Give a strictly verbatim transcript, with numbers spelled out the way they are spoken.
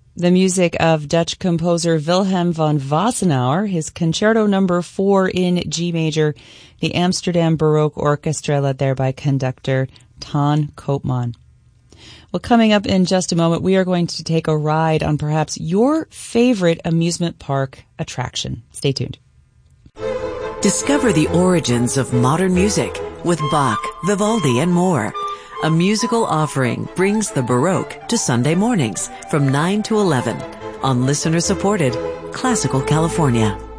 The music of Dutch composer Wilhelm von Wassenaar, his Concerto Number Four in G major, the Amsterdam Baroque Orchestra, led there by conductor Ton Koopman. Well, coming up in just a moment, we are going to take a ride on perhaps your favorite amusement park attraction. Stay tuned. Discover the origins of modern music with Bach, Vivaldi, and more. A musical offering brings the Baroque to Sunday mornings from nine to eleven on listener-supported Classical California.